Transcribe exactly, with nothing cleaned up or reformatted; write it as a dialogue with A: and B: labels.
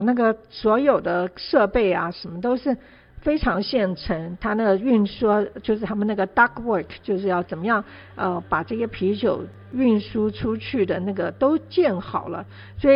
A: 那个所有的设备啊什么都是非常现成，他那个运输就是他们那个 duct work 就是要怎么样呃把这些啤酒运输出去的那个都建好了，所以